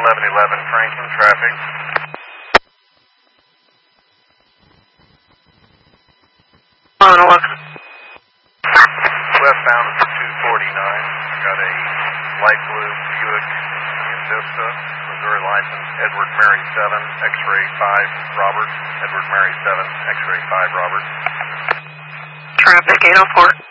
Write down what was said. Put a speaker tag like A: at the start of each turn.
A: 1111 Franklin, traffic.
B: On 11.
A: Westbound is 249. Got a light blue Buick Vista, Missouri license, Edward Mary 7, X-ray 5 Robert. Edward Mary 7, X-ray 5 Robert.
B: Traffic 804.